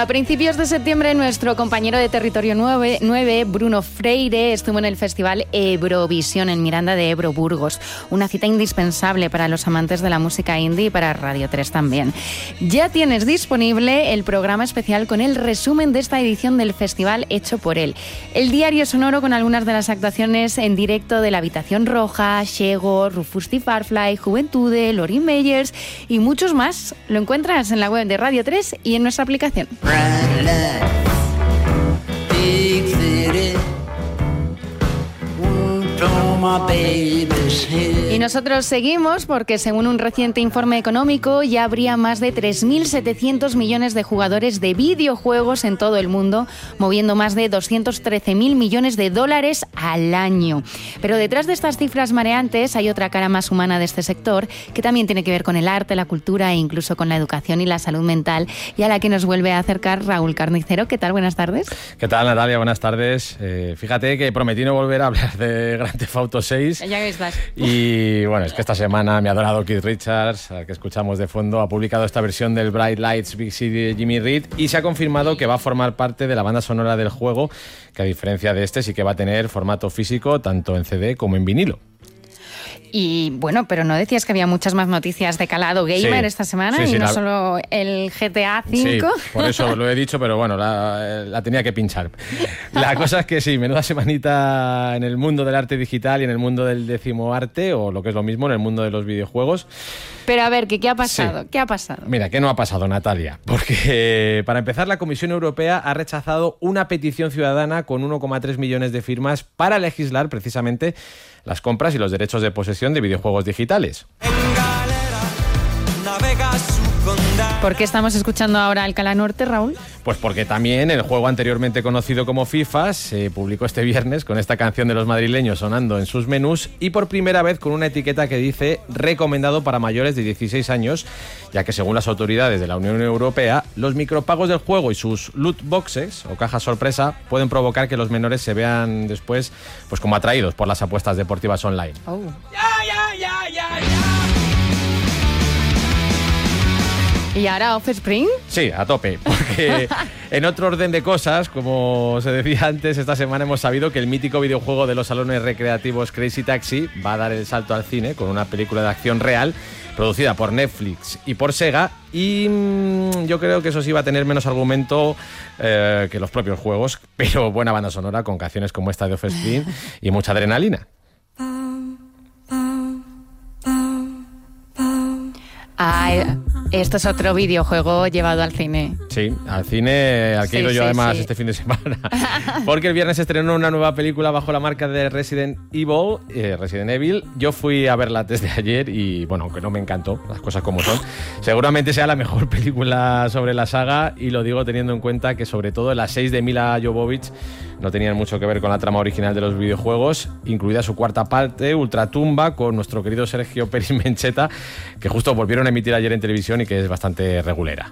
A principios de septiembre, nuestro compañero de Territorio 9, Bruno Freire, estuvo en el festival Eurovisión en Miranda de Ebro, Burgos. Una cita indispensable para los amantes de la música indie y para Radio 3 también. Ya tienes disponible el programa especial con el resumen de esta edición del festival hecho por él. El diario sonoro con algunas de las actuaciones en directo de La Habitación Roja, Shego, Rufus the Firefly, Juventude, Lori Meyers y muchos más. Lo encuentras en la web de Radio 3 y en nuestra aplicación. Y nosotros seguimos porque según un reciente informe económico ya habría más de 3.700 millones de jugadores de videojuegos en todo el mundo, moviendo más de 213.000 millones de dólares al año. Pero detrás de estas cifras mareantes hay otra cara más humana de este sector que también tiene que ver con el arte, la cultura e incluso con la educación y la salud mental, y a la que nos vuelve a acercar Raúl Carnicero. ¿Qué tal? Buenas tardes. ¿Qué tal, Natalia? Buenas tardes. Fíjate que prometí no volver a hablar de Grand Theft Auto 6. Ya que estás. Y bueno, es que esta semana mi adorado Keith Richards, al que escuchamos de fondo, ha publicado esta versión del Bright Lights Big City de Jimmy Reed y se ha confirmado que va a formar parte de la banda sonora del juego, que a diferencia de este sí que va a tener formato físico tanto en CD como en vinilo. Y bueno, pero ¿no decías que había muchas más noticias de calado gamer esta semana? Sí, y no solo el GTA V. Sí, por eso lo he dicho, pero bueno, la tenía que pinchar. La cosa es que sí, menuda semanita en el mundo del arte digital y en el mundo del décimo arte, o lo que es lo mismo, en el mundo de los videojuegos. Pero a ver, ¿qué ha pasado? Sí. ¿Qué ha pasado? Mira, ¿qué no ha pasado, Natalia? Porque, para empezar, la Comisión Europea ha rechazado una petición ciudadana con 1,3 millones de firmas para legislar precisamente las compras y los derechos de posesión de videojuegos digitales. ¿Por qué estamos escuchando ahora Alcalá Norte, Raúl? Pues porque también el juego anteriormente conocido como FIFA se publicó este viernes con esta canción de los madrileños sonando en sus menús y por primera vez con una etiqueta que dice recomendado para mayores de 16 años, ya que según las autoridades de la Unión Europea, los micropagos del juego y sus loot boxes o cajas sorpresa pueden provocar que los menores se vean después pues como atraídos por las apuestas deportivas online. Oh. ¿Y ahora Offspring? Sí, a tope, porque en otro orden de cosas, como se decía antes, esta semana hemos sabido que el mítico videojuego de los salones recreativos Crazy Taxi va a dar el salto al cine con una película de acción real producida por Netflix y por Sega, y yo creo que eso sí va a tener menos argumento que los propios juegos, pero buena banda sonora con canciones como esta de Offspring y mucha adrenalina. Esto es otro videojuego llevado al cine. Sí, al cine al que he ido yo además este fin de semana. Porque el viernes se estrenó una nueva película bajo la marca de Resident Evil. Yo fui a verla desde ayer y, bueno, aunque no me encantó, las cosas como son, seguramente sea la mejor película sobre la saga, y lo digo teniendo en cuenta que sobre todo las 6 de Mila Jovovich no tenían mucho que ver con la trama original de los videojuegos, incluida su cuarta parte, Ultratumba, con nuestro querido Sergio Pérez Mencheta, que justo volvieron a emitir ayer en televisión y que es bastante regulera.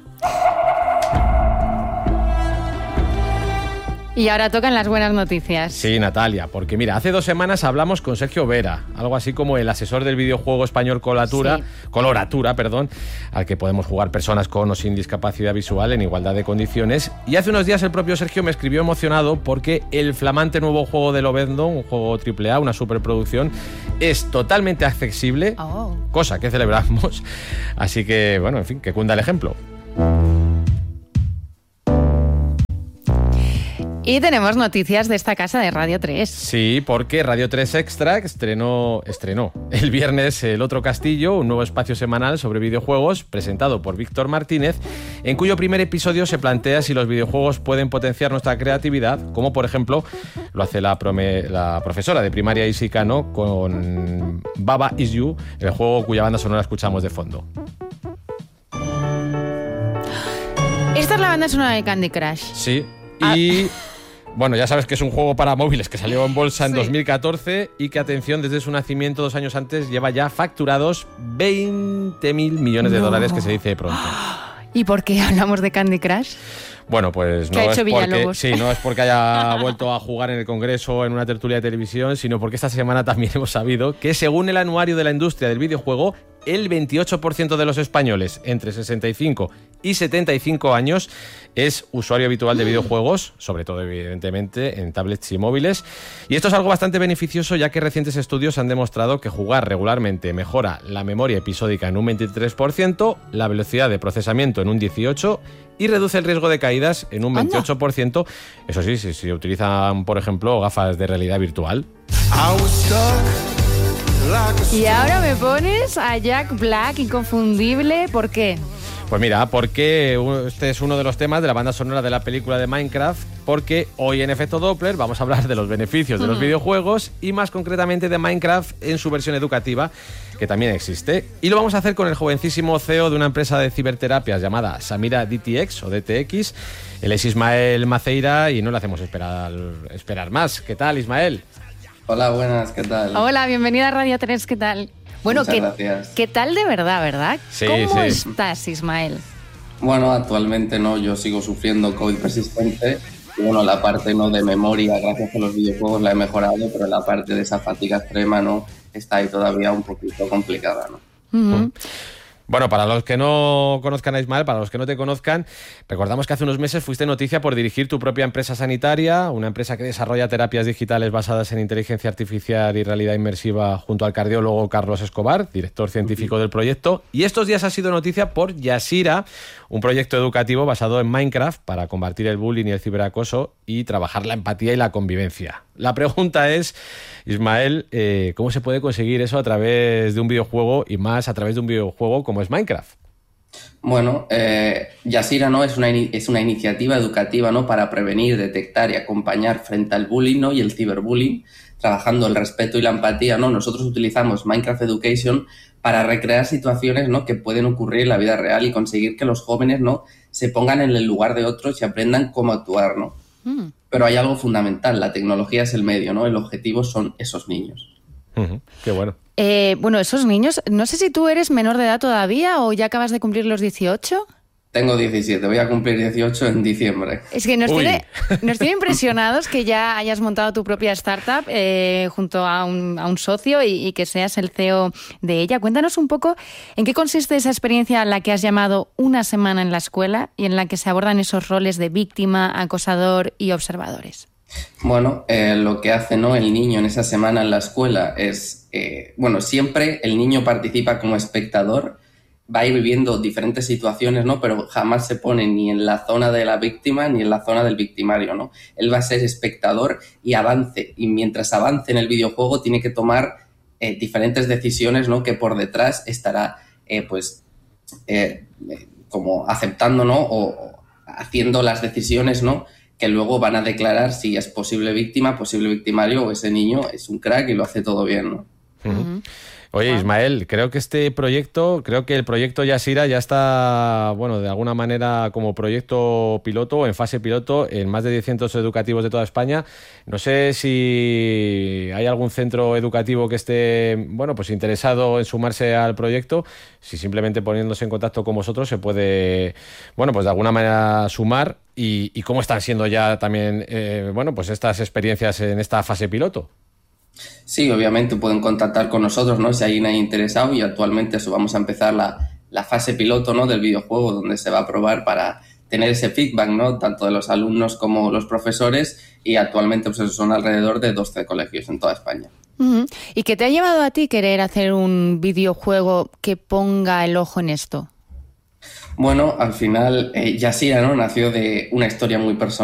Y ahora tocan las buenas noticias. Sí, Natalia, porque mira, hace 2 semanas hablamos con Sergio Vera, algo así como el asesor del videojuego español Coloratura, al que podemos jugar personas con o sin discapacidad visual en igualdad de condiciones. Y hace unos días el propio Sergio me escribió emocionado porque el flamante nuevo juego de Lobezno, un juego AAA, una superproducción, es totalmente accesible, cosa que celebramos. Así que, bueno, en fin, que cunda el ejemplo. Y tenemos noticias de esta casa de Radio 3. Sí, porque Radio 3 Extra estrenó el viernes El Otro Castillo, un nuevo espacio semanal sobre videojuegos presentado por Víctor Martínez, en cuyo primer episodio se plantea si los videojuegos pueden potenciar nuestra creatividad, como por ejemplo lo hace la profesora de primaria Isi Cano con Baba Is You, el juego cuya banda sonora escuchamos de fondo. Esta es la banda sonora de Candy Crush. Sí, y... Bueno, ya sabes que es un juego para móviles que salió en bolsa en 2014 y que, atención, desde su nacimiento 2 años antes lleva ya facturados 20.000 millones de dólares, que se dice pronto. ¿Y por qué hablamos de Candy Crush? Bueno, pues no es porque haya vuelto a jugar en el Congreso o en una tertulia de televisión, sino porque esta semana también hemos sabido que, según el anuario de la industria del videojuego, el 28% de los españoles entre 65 y 75 años es usuario habitual de videojuegos, sobre todo evidentemente en tablets y móviles. Y esto es algo bastante beneficioso, ya que recientes estudios han demostrado que jugar regularmente mejora la memoria episódica en un 23%, la velocidad de procesamiento en un 18% y reduce el riesgo de caídas en un 28%. Eso sí, si se utilizan, por ejemplo, gafas de realidad virtual. Y ahora me pones a Jack Black, inconfundible, ¿por qué? Pues mira, porque este es uno de los temas de la banda sonora de la película de Minecraft, porque hoy en Efecto Doppler vamos a hablar de los beneficios de los videojuegos y más concretamente de Minecraft en su versión educativa, que también existe. Y lo vamos a hacer con el jovencísimo CEO de una empresa de ciberterapias llamada Samira DTX o DTX. Él es Ismael Maceira y no le hacemos esperar más. ¿Qué tal, Ismael? Hola, buenas, ¿qué tal? Hola, bienvenida a Radio 3, ¿qué tal? Bueno, ¿qué tal de verdad? Sí, ¿Cómo estás, Ismael? Bueno, actualmente no, yo sigo sufriendo COVID persistente. Y bueno, la parte no de memoria, gracias a los videojuegos la he mejorado, pero la parte de esa fatiga extrema no está ahí todavía un poquito complicada, ¿no? Uh-huh. Bueno, para los que no conozcan a Ismael, para los que no te conozcan, recordamos que hace unos meses fuiste noticia por dirigir tu propia empresa sanitaria, una empresa que desarrolla terapias digitales basadas en inteligencia artificial y realidad inmersiva junto al cardiólogo Carlos Escobar, director científico del proyecto. Y estos días ha sido noticia por Yasira, un proyecto educativo basado en Minecraft para combatir el bullying y el ciberacoso y trabajar la empatía y la convivencia. La pregunta es, Ismael, ¿cómo se puede conseguir eso a través de un videojuego y más a través de un videojuego como es Minecraft? Bueno, Yasira, ¿no? es una iniciativa educativa, ¿no? Para prevenir, detectar y acompañar frente al bullying, ¿no? Y el ciberbullying, trabajando el respeto y la empatía, ¿no? Nosotros utilizamos Minecraft Education para recrear situaciones, ¿no? Que pueden ocurrir en la vida real y conseguir que los jóvenes, ¿no? Se pongan en el lugar de otros y aprendan cómo actuar, ¿no? Pero hay algo fundamental, la tecnología es el medio, ¿no? El objetivo son esos niños. Qué bueno. Bueno, esos niños, no sé si tú eres menor de edad todavía o ya acabas de cumplir los 18. Tengo 17, voy a cumplir 18 en diciembre. Es que nos tiene impresionados que ya hayas montado tu propia startup junto a un socio y que seas el CEO de ella. Cuéntanos un poco en qué consiste esa experiencia a la que has llamado Una semana en la escuela y en la que se abordan esos roles de víctima, acosador y observadores. Bueno, lo que hace, ¿no? El niño en esa semana en la escuela es, siempre el niño participa como espectador, va a ir viviendo diferentes situaciones, ¿no? Pero jamás se pone ni en la zona de la víctima ni en la zona del victimario, ¿no? Él va a ser espectador y mientras avance en el videojuego tiene que tomar diferentes decisiones, ¿no? Que por detrás estará, como aceptando, ¿no? O haciendo las decisiones, ¿no? Que luego van a declarar si es posible víctima, posible victimario o ese niño es un crack y lo hace todo bien, ¿no? Uh-huh. Oye, Ismael, creo que el proyecto Yasira ya está, de alguna manera como proyecto piloto o en fase piloto en más de 10 centros educativos de toda España. No sé si hay algún centro educativo que esté, interesado en sumarse al proyecto, si simplemente poniéndose en contacto con vosotros se puede, de alguna manera sumar y cómo están siendo ya también, estas experiencias en esta fase piloto. Sí, obviamente pueden contactar con nosotros, ¿no? Si hay alguien interesado y actualmente vamos a empezar la fase piloto, ¿no? Del videojuego donde se va a probar para tener ese feedback, ¿no? Tanto de los alumnos como los profesores y actualmente son alrededor de 12 colegios en toda España. Uh-huh. ¿Y qué te ha llevado a ti querer hacer un videojuego que ponga el ojo en esto? Bueno, al final Yasira, ¿no? Nació de una historia muy personal.